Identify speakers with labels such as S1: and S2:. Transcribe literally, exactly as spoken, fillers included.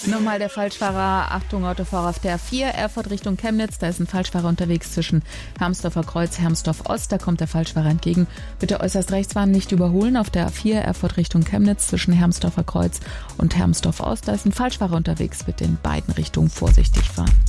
S1: Nochmal der Falschfahrer. Achtung, Autofahrer auf der A vier, Erfurt Richtung Chemnitz. Da ist ein Falschfahrer unterwegs zwischen Hermsdorfer Kreuz, Hermsdorf Ost. Da kommt der Falschfahrer entgegen. Bitte äußerst rechts fahren, nicht überholen. Auf der A vier, Erfurt Richtung Chemnitz zwischen Hermsdorfer Kreuz und Hermsdorf Ost. Da ist ein Falschfahrer unterwegs. Bitte in beiden Richtungen vorsichtig fahren.